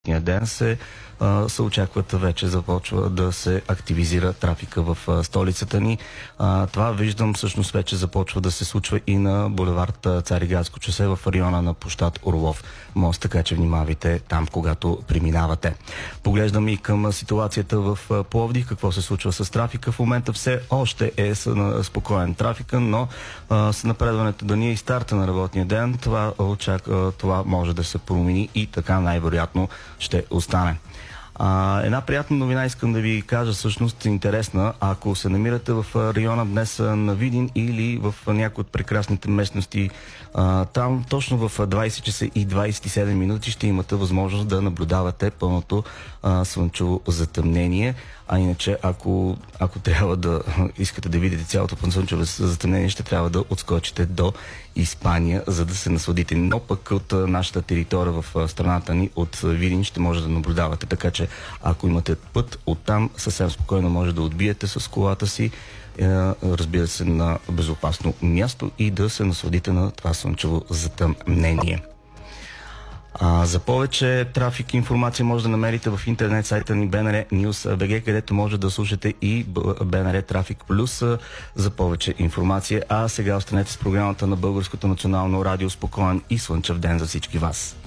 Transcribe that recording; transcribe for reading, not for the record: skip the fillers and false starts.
ден се очакват вече започва да се активизира трафика в столицата ни. Това виждам всъщност вече започва да се случва и на булевард Цариградско шосе в района на площад Орлов мост, така че внимавайте там, когато преминавате. Поглеждам и към ситуацията в Пловдив, какво се случва с трафика. В момента все още е спокоен трафика, но с напредването да ни и старта на работния ден, това може да се промени и така най-вероятно ще остане. Една приятна новина искам да ви кажа, всъщност интересна. Ако се намирате в района днес на Видин или в някои от прекрасните местности, там точно в 20 часа и 27 минути ще имате възможност да наблюдавате пълното слънчево затъмнение. А иначе, ако трябва да искате да видите цялото слънчево затъмнение, ще трябва да отскочите до Испания, за да се насладите. Но пък от нашата територия в страната ни, от Видин, ще може да наблюдавате. Така че, ако имате път оттам, съвсем спокойно може да отбиете с колата си, разбира се, на безопасно място и да се насладите на това слънчево затъмнение. За повече трафик и информация може да намерите в интернет сайта ни BNR News.bg, където може да слушате и BNR Трафик Плюс за повече информация. А сега останете с програмата на Българското национално радио. Спокоен и слънчев ден за всички вас.